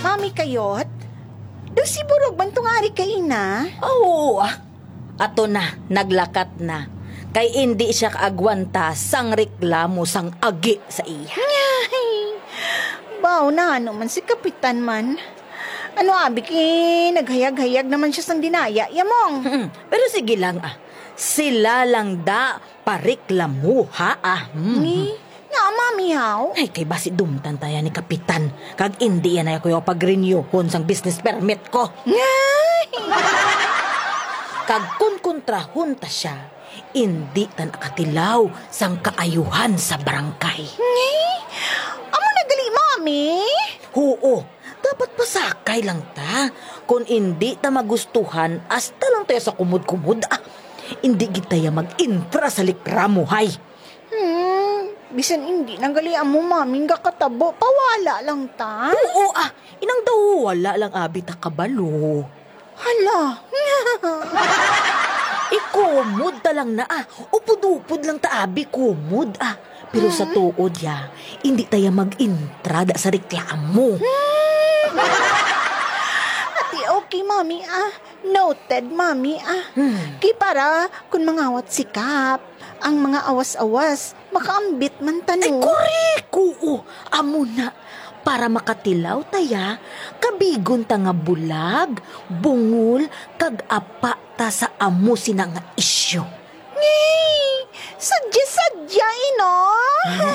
Mami kayot? Do si burog bantungari kay ina? Oo, ato na, naglakat na. Kay hindi siya kaagwanta sang reklamo sang agi sa iya. Ay, baw na ano man si Kapitan man. Ano abi naghayag-hayag naman siya sang dinaya, yamong. Pero sige lang sila lang da pareklamo ha Ni, nga mami haw. Ay, kay basi dumtan tayo ni Kapitan. Kag hindi yan ay ako yung pag-renewhon sang business permit ko. Ngay! Kag kun kontrahon ta siya, hindi tan akatilaw sang kaayuhan sa barangay. Ngay! Amo nagali, mami? Oo, dapat pasakay lang ta. Kung hindi ta magustuhan, hasta lang tayo sa kumud-kumud. Hindi gitaya mag-intra sa likramo, hay. Bisan hindi nagali amo, mami, nga katabo. Pawala lang ta. Oo, inang daw wala lang abi ta kabalo. Hala. Ikumud ta lang na upod-upod lang ta abi kumud Pero sa tuod ya, hindi tayo mag-intra da sa reklamo. Ati, okay, mami, Noted, mami, Kay para, kung mangawat sikap, ang mga awas-awas, makaambit man Ay, tanong. korek! Oo, amo na. Para makatilaw taya, kabigon ta nga bulag, bungol, kag apa ta sa amo sina nga isyo. Ngay! Sadya-sadya, ino!